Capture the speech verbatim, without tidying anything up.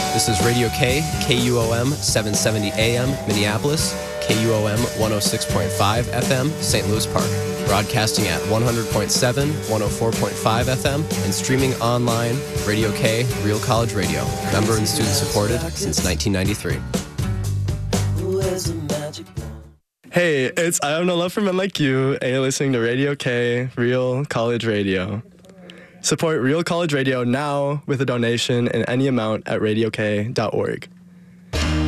This is Radio K, K U O M seven seventy A M, Minneapolis, K U O M one oh six point five F M, Saint Louis Park. Broadcasting at one hundred point seven, one oh four point five F M, and streaming online, Radio K, Real College Radio. Member and student supported since nineteen ninety-three. Hey, it's I Have No Love for Men Like You, and you're listening to Radio K, Real College Radio. Support Real College Radio now with a donation in any amount at radio k dot org.